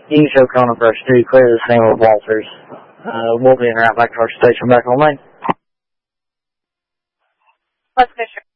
You can show Kona Brush 2, clear the scene with Walters. We'll be en route back to our station back on lane. Let's go.